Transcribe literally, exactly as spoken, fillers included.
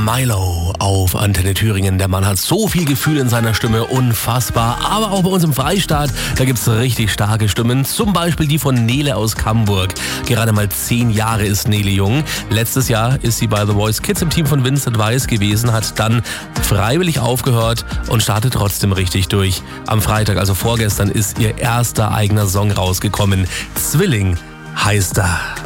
Milo auf Antenne Thüringen. Der Mann hat so viel Gefühl in seiner Stimme, unfassbar. Aber auch bei uns im Freistaat, da gibt's richtig starke Stimmen. Zum Beispiel die von Nele aus Hamburg. Gerade mal zehn Jahre ist Nele jung. Letztes Jahr ist sie bei The Voice Kids im Team von Vincent Weiss gewesen, hat dann freiwillig aufgehört und startet trotzdem richtig durch. Am Freitag, also vorgestern, ist ihr erster eigener Song rausgekommen. Zwilling heißt er.